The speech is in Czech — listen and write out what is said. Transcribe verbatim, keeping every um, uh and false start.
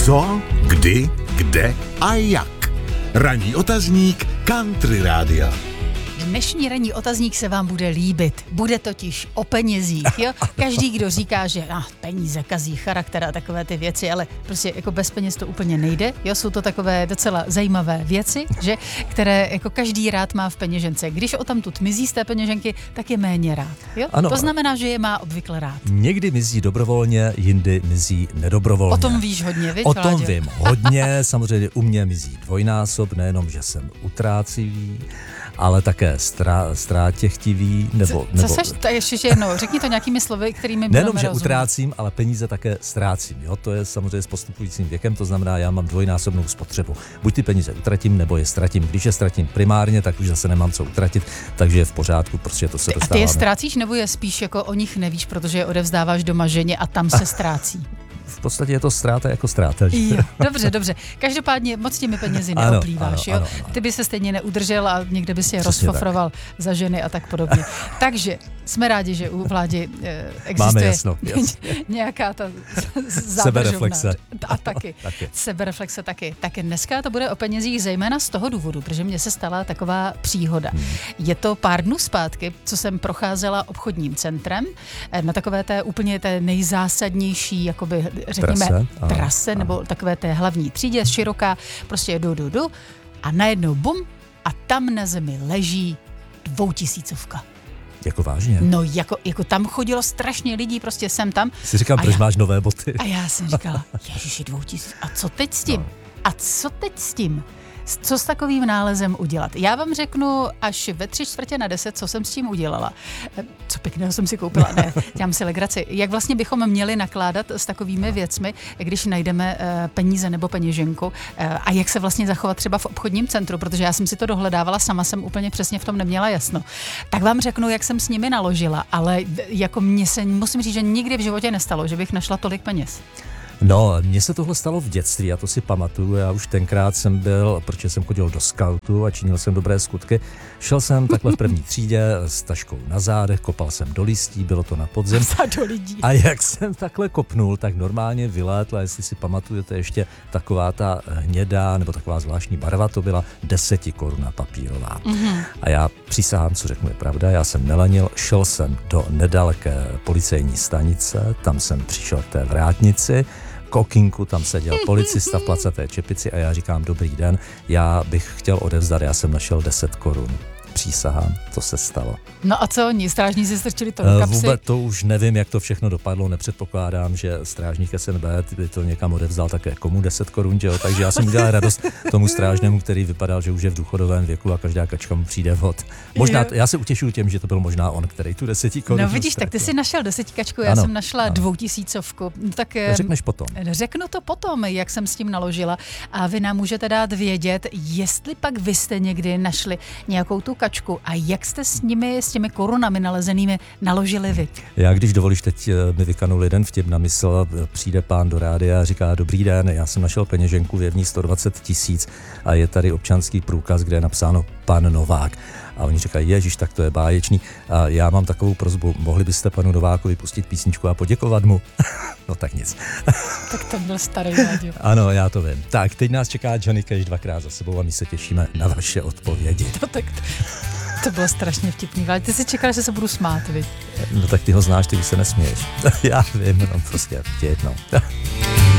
Co, kdy, kde a jak. Ranní otazník Country Rádia. Dnešní ranní otazník se vám bude líbit. Bude totiž o penězích, jo? Každý, kdo říká, že ah, peníze kazí charakter a takové ty věci, ale prostě jako bez peněz to úplně nejde, jo? Jsou to takové docela zajímavé věci, že? Které jako každý rád má v peněžence. Když o tamtud mizí z té peněženky, tak je méně rád, jo? Ano, to znamená, že je má obvykle rád. Někdy mizí dobrovolně, jindy mizí nedobrovolně. O tom víš hodně, viď, O tom Vláďo? vím hodně, samozřejmě u mě mizí dvojnásob, nejenom, že jsem utrácivý, ale také strá, ztrátěchtivý, nebo... Co, nebo... co seš? To ještě jednou, řekni to nějakými slovy, kterými budeme Nejenom, že rozumět. utrácím, ale peníze také ztrácím. Jo? To je samozřejmě s postupujícím věkem, to znamená, já mám dvojnásobnou spotřebu. Buď ty peníze utratím, nebo je ztratím. Když je ztratím primárně, tak už zase nemám co utratit, takže je v pořádku, prostě to se Ty, a dostáváme. ty je ztrácíš, nebo je spíš jako o nich nevíš, protože je odevzdáváš doma ženě a tam se ztrácí? V podstatě je to ztráta jako ztráta. Jo, dobře, dobře. Každopádně moc těmi penězi Ano, neoplýváš, ano, jo? ano, ano. Ty by se stejně neudržel a někde by si je Přesně rozfofroval za ženy a tak podobně. Takže jsme rádi, že u Vládi eh, existuje Máme jasno, jasně. nějaká ta zábržovná. Sebereflexe. A taky. taky. Sebereflexe taky. Tak dneska to bude o penězích zejména z toho důvodu, protože mně se stala taková příhoda. Hmm. Je to pár dnů zpátky, co jsem procházela obchodním centrem eh, na takové té úplně té nejzásadnější, jakoby řekněme, Trase, aha, trase, aha. nebo takové té hlavní třídě, široká, prostě jdu, jdu, jdu a najednou bum a tam na zemi leží dvoutisícovka. Jako vážně? No jako, jako tam chodilo strašně lidí, prostě sem tam. Si říkám, A proč já- máš nové boty? A já jsem říkala, ježiši, dvoutisíc, a co teď s tím? No. A co teď s tím? Co s takovým nálezem udělat? Já vám řeknu až ve tři čtvrtě na deset, co jsem s tím udělala. Eh, Co pěkného jsem si koupila, ne, dělám si legraci. Jak vlastně bychom měli nakládat s takovými věcmi, když najdeme eh, peníze nebo peněženku eh, a jak se vlastně zachovat třeba v obchodním centru, protože já jsem si to dohledávala, sama jsem úplně přesně v tom neměla jasno. Tak vám řeknu, jak jsem s nimi naložila, ale jako mně se, musím říct, že nikdy v životě nestalo, že bych našla tolik peněz. No, mně se tohle stalo v dětství, já to si pamatuju, já už tenkrát jsem byl, protože jsem chodil do skautu a činil jsem dobré skutky, šel jsem takhle v první třídě s taškou na zádech, kopal jsem do listí, bylo to na podzim. Do lidí. A jak jsem takhle kopnul, tak normálně vylétla, jestli si pamatujete, ještě taková ta hnědá nebo taková zvláštní barva, to byla desetikoruna papírová. Mm-hmm. A já přísahám, co řeknu je pravda, já jsem nelenil, šel jsem do nedaleké policejní stanice, tam jsem přišel k té vrátnici, k okýnku, tam seděl policista v placaté čepici a já říkám, dobrý den, já bych chtěl odevzdat, já jsem našel deset korun. Přísahám, to se stalo. No a co oni? Strážníci strčili to do kapsy? Vůbec to už nevím, jak to všechno dopadlo, nepředpokládám, že strážník S N B by to někam odevzdal také komu deset korun, že jo? Takže já jsem udělal radost tomu strážnému, který vypadal, že už je v důchodovém věku a každá kačka mu přijde vhod. Možná, Jo. já se utěšuju tím, že to byl možná on, který tu deseti korun. No vidíš, tak ty si našel desetičku, já Ano, jsem našla ano. dvoutisícovku. No, tak To řekneš potom. řeknu to potom, jak jsem s tím naložila a vy nám můžete dát vědět, jestli pak vy jste někdy našli nějakou tu kačku a jak jste s nimi, s těmi korunami nalezenými naložili vy. Já, když dovolíš, teď eh, mi vykanul jeden vtip na mysl, přijde pán do rádia a říká, dobrý den, já jsem našel peněženku, je v ní sto dvacet tisíc a je tady občanský průkaz, kde je napsáno pan Novák. A oni říkají, ježiš, tak to je báječný. A já mám takovou prosbu, mohli byste panu Novákovi pustit písničku a poděkovat mu? No tak nic. Tak to byl starý Vláďo. Ano, já to vím. Tak, teď nás čeká Johnny Cash dvakrát za sebou a my se těšíme na vaše odpovědi. To, tak, to bylo strašně vtipný. Vláďo, ty si čekal, že se budu smát, viď? No tak ty ho znáš, ty už se nesměješ. Já vím, no prostě vtip, no.